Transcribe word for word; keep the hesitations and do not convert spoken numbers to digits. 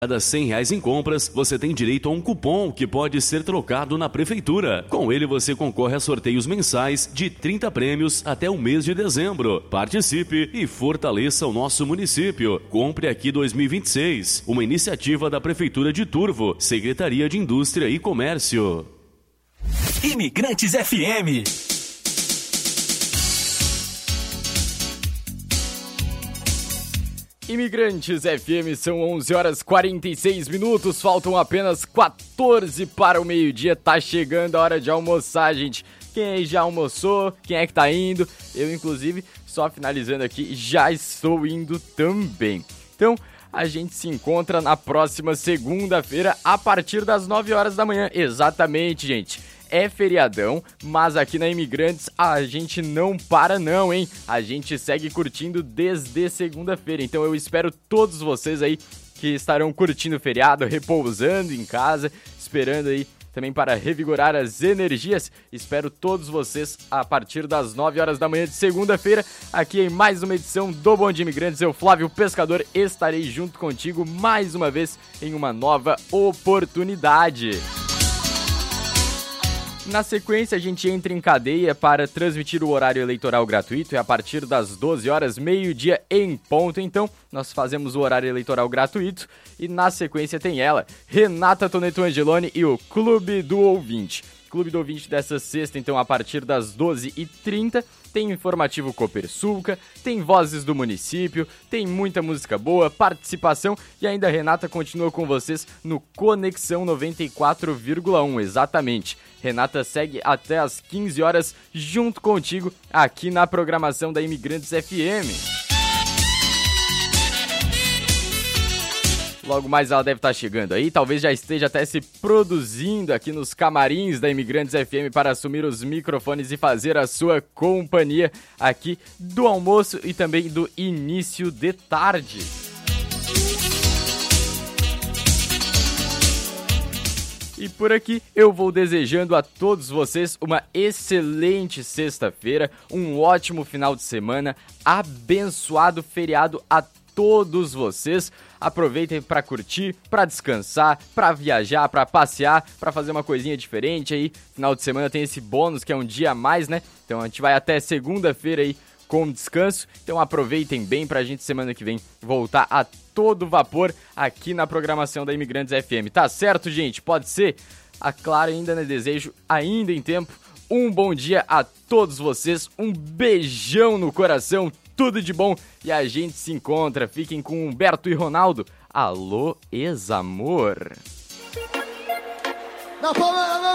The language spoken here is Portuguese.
Cada cem reais em compras, você tem direito a um cupom que pode ser trocado na prefeitura. Com ele, você concorre a sorteios mensais de trinta prêmios até o mês de dezembro. Participe e fortaleça o nosso município. Compre Aqui dois mil e vinte e seis, uma iniciativa da Prefeitura de Turvo, Secretaria de Indústria e Comércio. Imigrantes F M. Imigrantes F M, são onze horas e quarenta e seis minutos, faltam apenas quatorze para o meio-dia, tá chegando a hora de almoçar, gente. Quem aí já almoçou? Quem é que tá indo? Eu, inclusive, só finalizando aqui, já estou indo também. Então, a gente se encontra na próxima segunda-feira, a partir das nove horas da manhã. Exatamente, gente. É feriadão, mas aqui na Imigrantes a gente não para não, hein? A gente segue curtindo desde segunda-feira, então eu espero todos vocês aí que estarão curtindo o feriado, repousando em casa, esperando aí também para revigorar as energias. Espero todos vocês a partir das nove horas da manhã de segunda-feira, aqui em mais uma edição do Bom Dia Imigrantes. Eu, Flávio Pescador, estarei junto contigo mais uma vez em uma nova oportunidade. Na sequência, a gente entra em cadeia para transmitir o horário eleitoral gratuito. É a partir das doze horas, meio-dia em ponto. Então, nós fazemos o horário eleitoral gratuito. E na sequência tem ela, Renata Toneto Angeloni e o Clube do Ouvinte. Clube do Ouvinte dessa sexta, então, a partir das doze e trinta. Tem informativo Copersuca, tem vozes do município, tem muita música boa, participação e ainda a Renata continua com vocês no Conexão noventa e quatro vírgula um, exatamente. Renata segue até as quinze horas junto contigo aqui na programação da Imigrantes F M. Logo mais ela deve estar chegando aí, talvez já esteja até se produzindo aqui nos camarins da Imigrantes F M para assumir os microfones e fazer a sua companhia aqui do almoço e também do início de tarde. E por aqui eu vou desejando a todos vocês uma excelente sexta-feira, um ótimo final de semana, abençoado feriado a todos vocês. Aproveitem para curtir, para descansar, para viajar, para passear, para fazer uma coisinha diferente aí. Final de semana tem esse bônus que é um dia a mais, né? Então a gente vai até segunda-feira aí com descanso. Então aproveitem bem pra gente semana que vem voltar a todo vapor aqui na programação da Imigrantes F M. Tá certo, gente? Pode ser? A Clara ainda, né? Desejo ainda em tempo. Um bom dia a todos vocês. Um beijão no coração. Tudo de bom e a gente se encontra. Fiquem com Humberto e Ronaldo. Alô, ex-amor.